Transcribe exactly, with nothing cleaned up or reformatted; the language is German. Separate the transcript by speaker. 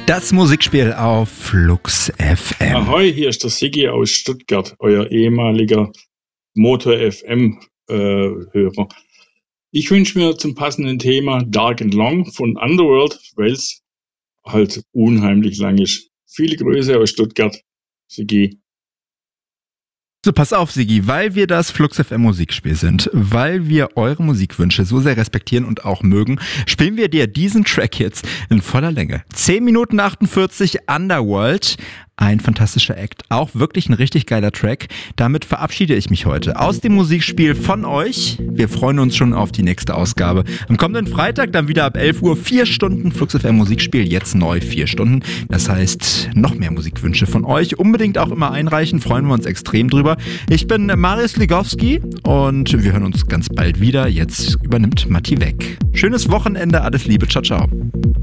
Speaker 1: Das Musikspiel auf Flux F M.
Speaker 2: Ahoi, hier ist der Siggi aus Stuttgart, euer ehemaliger Motor F M-Hörer. Ich wünsche mir zum passenden Thema Dark and Long von Underworld, weil es halt unheimlich lang ist. Viele Grüße aus Stuttgart, Siggi.
Speaker 1: So, pass auf, Siggi, weil wir das Flux F M Musikspiel sind, weil wir eure Musikwünsche so sehr respektieren und auch mögen, spielen wir dir diesen Track jetzt in voller Länge. zehn Minuten achtundvierzig, Underworld. Ein fantastischer Act, auch wirklich ein richtig geiler Track. Damit verabschiede ich mich heute aus dem Musikspiel von euch. Wir freuen uns schon auf die nächste Ausgabe. Am kommenden Freitag dann wieder ab elf Uhr, vier Stunden Flux F M Musikspiel, jetzt neu vier Stunden. Das heißt, noch mehr Musikwünsche von euch. Unbedingt auch immer einreichen, freuen wir uns extrem drüber. Ich bin Marius Ligowski und wir hören uns ganz bald wieder. Jetzt übernimmt Matti weg. Schönes Wochenende, alles Liebe, ciao, ciao.